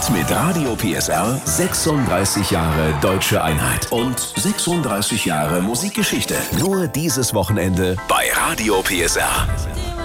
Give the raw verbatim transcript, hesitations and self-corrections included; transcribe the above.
Feiert mit Radio P S R sechsunddreißig Jahre Deutsche Einheit und sechsunddreißig Jahre Musikgeschichte. Nur dieses Wochenende bei Radio P S R.